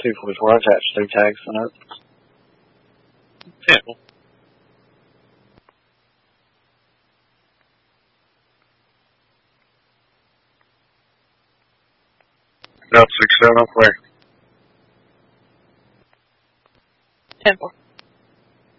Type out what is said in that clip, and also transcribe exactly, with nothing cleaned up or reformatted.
two forty-four. I attached two tags to it. Yeah. Well, Delta six seven, clear. ten four.